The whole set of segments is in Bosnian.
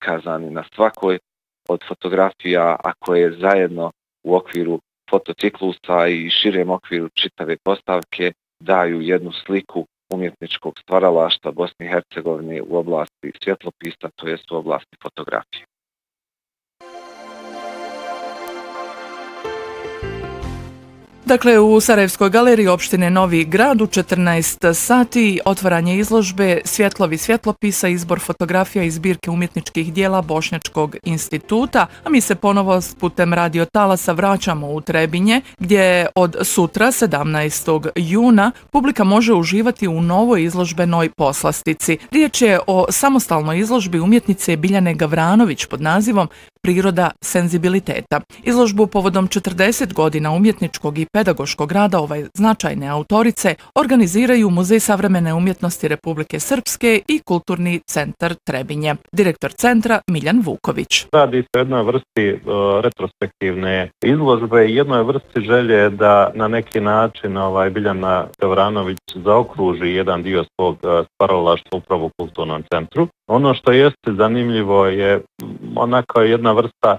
prikazani na svakoj od fotografija, a koje zajedno u okviru fotociklusa i širem okviru čitave postavke daju jednu sliku umjetničkog stvaralaštva Bosne i Hercegovine u oblasti svjetlopisa, to jest u oblasti fotografije. Dakle, u Sarajevskoj galeriji opštine Novi Grad u 14 sati otvaranje izložbe Svjetlovi svjetlopisa, izbor fotografija iz zbirke umjetničkih dijela Bošnjačkog instituta, a mi se ponovo putem radio talasa vraćamo u Trebinje, gdje od sutra, 17. juna, publika može uživati u novoj izložbenoj poslastici. Riječ je o samostalnoj izložbi umjetnice Biljane Gavranović pod nazivom Priroda senzibiliteta. Izložbu povodom 40 godina umjetničkog i pedagoškog rada ove značajne autorice organiziraju Muzej savremene umjetnosti Republike Srpske i Kulturni centar Trebinje. Direktor centra Miljan Vuković. Radi se o jednoj vrsti retrospektivne izložbe i jednoj vrsti želje da na neki način Biljana Gavranović zaokruži jedan dio svog stvaralaštva upravo u Kulturnom centru. Ono što jeste zanimljivo je onako jedna vrsta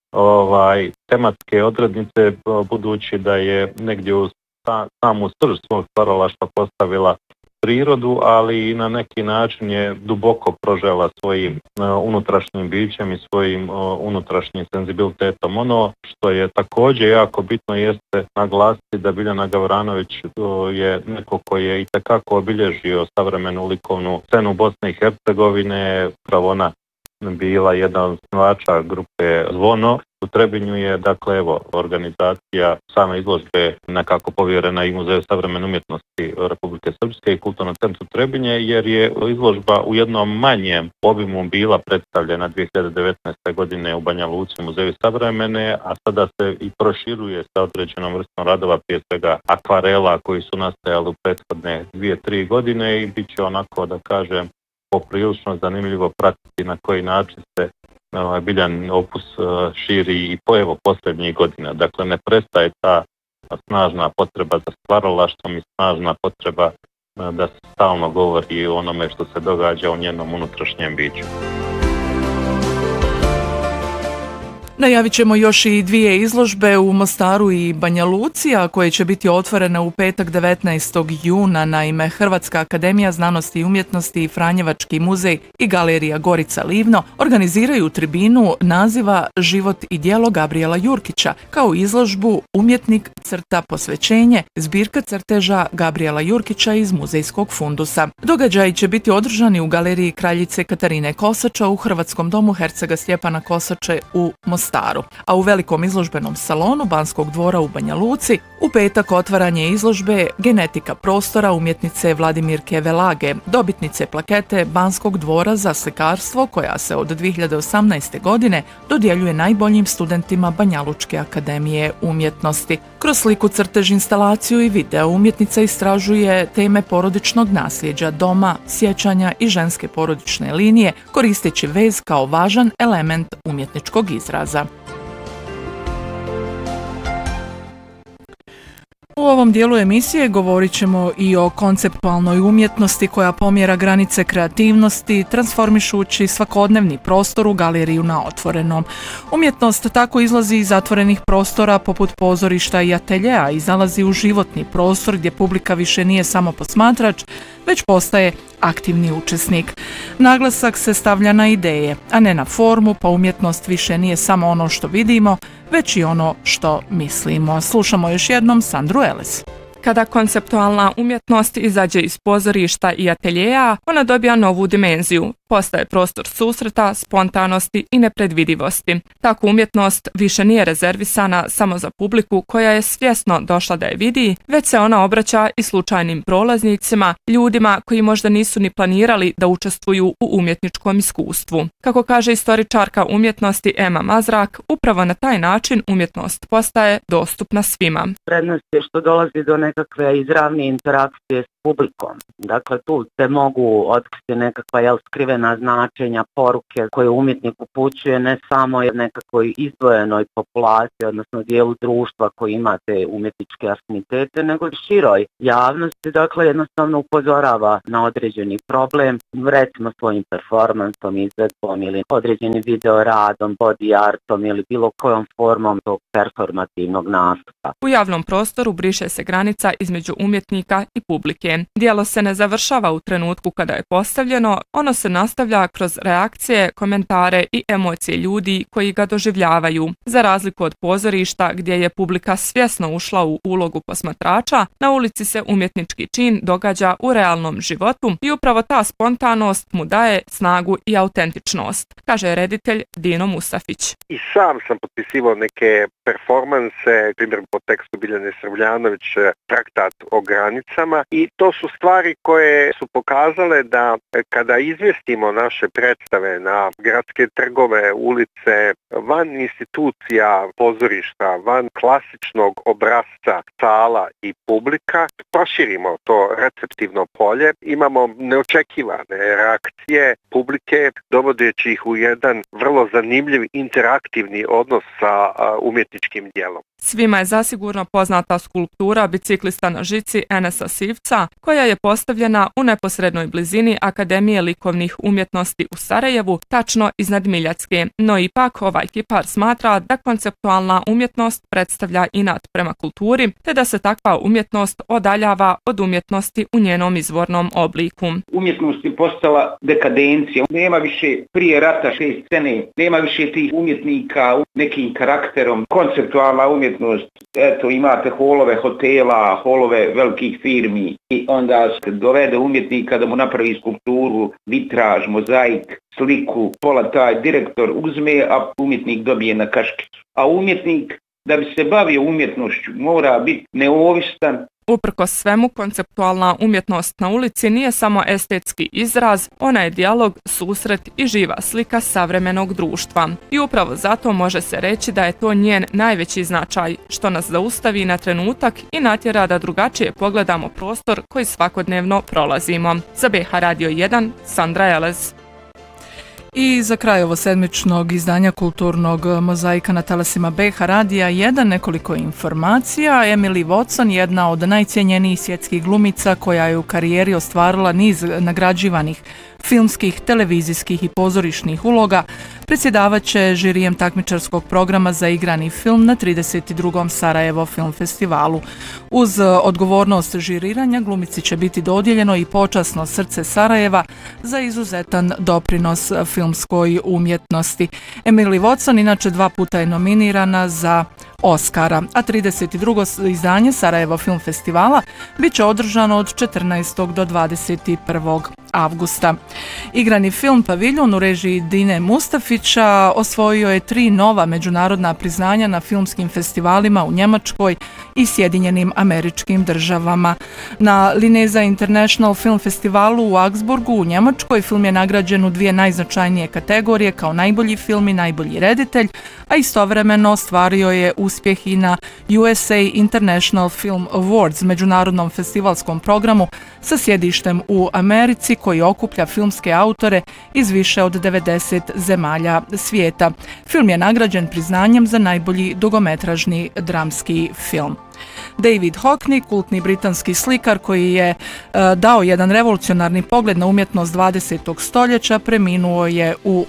tematske odrednice, budući da je negdje u samu srž svog stvaralaštva postavila prirodu, ali i na neki način je duboko prožela svojim unutrašnjim bićem i svojim unutrašnjim senzibilitetom. Ono što je također jako bitno jeste naglasiti da Biljana Gavranović je neko koji je itekako obilježio savremenu likovnu scenu Bosne i Hercegovine, upravo ona bila jedna od osnivača grupe Zvono. U Trebinju je, organizacija same izložbe nekako povjerena i Muzeju savremene umjetnosti Republike Srpske i Kulturnom centru Trebinje, jer je izložba u jednom manjem obimu bila predstavljena 2019. godine u Banja Luci Muzeju savremene, a sada se i proširuje sa određenom vrstom radova, prije svega akvarela koji su nastajali u prethodne 2-3 godine i bit će onako, da kažem, poprilično zanimljivo pratiti na koji način se Biljan opus širi i posljednjih godina. Dakle, ne prestaje ta snažna potreba za stvaralaštvom i snažna potreba da se stalno govori o onome što se događa u njenom unutrašnjem biću. Najavit ćemo još i dvije izložbe u Mostaru i Banja Luci, a koje će biti otvorene u petak 19. juna. Naime, Hrvatska akademija znanosti i umjetnosti i Franjevački muzej i galerija Gorica Livno organiziraju tribinu naziva Život i djelo Gabrijela Jurkića, kao izložbu Umjetnik crta posvećenje, zbirka crteža Gabrijela Jurkića iz muzejskog fundusa. Događaji će biti održani u galeriji Kraljice Katarine Kosača u Hrvatskom domu Hercega Stjepana Kosače u Mostaru. A u velikom izložbenom salonu Banskog dvora u Banja Luci u petak otvaranje izložbe Genetika prostora umjetnice Vladimirke Velage, dobitnice plakete Banskog dvora za slikarstvo, koja se od 2018. godine dodjeljuje najboljim studentima Banjalučke akademije umjetnosti. Kroz sliku, crtež, instalaciju i video umjetnica istražuje teme porodičnog nasljeđa, doma, sjećanja i ženske porodične linije, koristeći vez kao važan element umjetničkog izraza. U ovom dijelu emisije govorit ćemo i o konceptualnoj umjetnosti koja pomjera granice kreativnosti, transformišući svakodnevni prostor u galeriju na otvorenom. Umjetnost tako izlazi iz zatvorenih prostora poput pozorišta i ateljea i zalazi u životni prostor gdje publika više nije samo posmatrač, već postaje aktivni učesnik. Naglasak se stavlja na ideje, a ne na formu, pa umjetnost više nije samo ono što vidimo, već i ono što mislimo. Slušamo još jednom Sandru Eles. Kada konceptualna umjetnost izađe iz pozorišta i ateljeja, ona dobija novu dimenziju. Postaje prostor susreta, spontanosti i nepredvidivosti. Tako umjetnost više nije rezervisana samo za publiku koja je svjesno došla da je vidi, već se ona obraća i slučajnim prolaznicima, ljudima koji možda nisu ni planirali da učestvuju u umjetničkom iskustvu. Kako kaže istoričarka umjetnosti Ema Mazrak, upravo na taj način umjetnost postaje dostupna svima. Prednost je što dolazi do nekakve izravne interakcije publikom. Dakle, tu se mogu otkriti nekakva skrivena značenja, poruke koje umjetnik upućuje ne samo nekakvoj izdvojenoj populaciji, odnosno dijelu društva koji ima te umjetničke afinitete, nego i široj javnosti. Dakle, jednostavno upozorava na određeni problem, recimo svojim performansom, izvedbom ili određenim video radom, body artom ili bilo kojom formom tog performativnog nastupa. U javnom prostoru briše se granica između umjetnika i publike. Djelo se ne završava u trenutku kada je postavljeno, ono se nastavlja kroz reakcije, komentare i emocije ljudi koji ga doživljavaju. Za razliku od pozorišta gdje je publika svjesno ušla u ulogu posmatrača, na ulici se umjetnički čin događa u realnom životu i upravo ta spontanost mu daje snagu i autentičnost, kaže reditelj Dino Musafić. I sam sam potpisivao neke performanse, primjer po tekstu Biljane Srbljanović, traktat o granicama, i to su stvari koje su pokazale da kada izvjestimo naše predstave na gradske trgove, ulice, van institucija pozorišta, van klasičnog obrasca sala i publika, proširimo to receptivno polje, imamo neočekivane reakcije publike, dovodeći ih u jedan vrlo zanimljiv interaktivni odnos sa umjetničkim djelom. Svima je zasigurno poznata skulptura biciklista na žici Enesa Sivca, koja je postavljena u neposrednoj blizini Akademije likovnih umjetnosti u Sarajevu, tačno iznad Miljacke. No ipak ovaj kipar smatra da konceptualna umjetnost predstavlja inat prema kulturi, te da se takva umjetnost odaljava od umjetnosti u njenom izvornom obliku. Umjetnost je postala dekadencija. Nema više prije rata 6 scene, nema više tih umjetnika nekim karakterom. Konceptualna umjetnost, eto, imate holove hotela, holove velikih firmi i onda se dovede umjetnika da mu napravi skulpturu, vitraž, mozaik, sliku, pola taj direktor uzme, a umjetnik dobije na kaškicu. A umjetnik, da bi se bavio umjetnošću, mora biti neovisan. Uprkos svemu, konceptualna umjetnost na ulici nije samo estetski izraz, ona je dijalog, susret i živa slika savremenog društva. I upravo zato može se reći da je to njen najveći značaj, što nas zaustavi na trenutak i natjera da drugačije pogledamo prostor koji svakodnevno prolazimo. Za BH Radio 1, Sandra Elez. I za kraj ovo sedmičnog izdanja kulturnog mozaika na talasima BH Radija 1 nekoliko informacija. Emily Watson, jedna od najcijenjenijih svjetskih glumica koja je u karijeri ostvarila niz nagrađivanih filmskih, televizijskih i pozorišnih uloga, predsjedavaće žirijem takmičarskog programa za igrani film na 32. Sarajevo Film Festivalu. Uz odgovornost žiriranja glumici će biti dodijeljeno i počasno srce Sarajeva za izuzetan doprinos filmskoj umjetnosti. Emily Watson inače 2 puta je nominirana za Oscara, a 32. izdanje Sarajevo Film Festivala bit će održano od 14. do 21. avgusta. Igrani film Paviljon u režiji Dine Mustafića osvojio je 3 nova međunarodna priznanja na filmskim festivalima u Njemačkoj i Sjedinjenim Američkim Državama. Na Lineza International Film Festivalu u Augsburgu u Njemačkoj film je nagrađen u 2 najznačajnije kategorije kao najbolji film i najbolji reditelj, a istovremeno ostvario je uspjeh i na USA International Film Awards, međunarodnom festivalskom programu sa sjedištem u Americi koji okuplja filmske autore iz više od 90 zemalja svijeta. Film je nagrađen priznanjem za najbolji dugometražni dramski film. David Hockney, kultni britanski slikar koji je dao jedan revolucionarni pogled na umjetnost 20. stoljeća, preminuo je u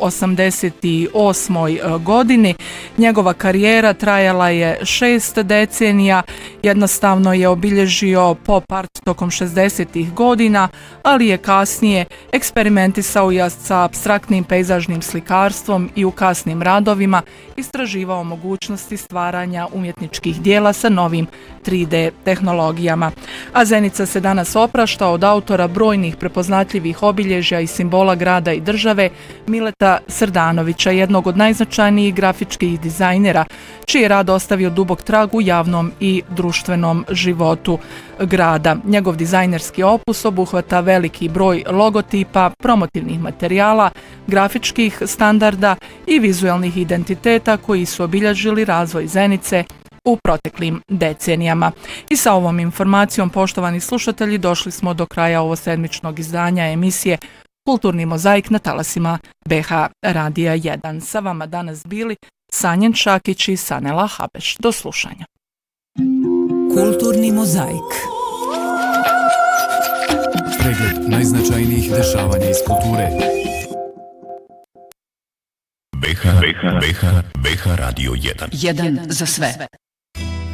88. godini. Njegova karijera trajala je 6 decenija, jednostavno je obilježio pop art tokom 60. godina, ali je kasnije eksperimentisao sa apstraktnim pejzažnim slikarstvom i u kasnim radovima istraživao mogućnosti stvaranja umjetničkih dijela sa novim 3D tehnologijama. A Zenica se danas oprašta od autora brojnih prepoznatljivih obilježja i simbola grada i države, Mileta Srdanovića, jednog od najznačajnijih grafičkih dizajnera, čiji je rad ostavio dubok trag u javnom i društvenom životu grada. Njegov dizajnerski opus obuhvata veliki broj logotipa, promotivnih materijala, grafičkih standarda i vizualnih identiteta koji su obilježili razvoj Zenice u proteklim decenijama. I sa ovom informacijom, poštovani slušatelji, došli smo do kraja ovosedmičnog izdanja emisije Kulturni mozaik na talasima BH Radija 1. Sa vama danas bili Sanjen Šakić i Sanela Habeš. Do slušanja. Kulturni mozaik. Pregled najznačajnijih dešavanja iz kulture. BH Radio 1. 1 za sve.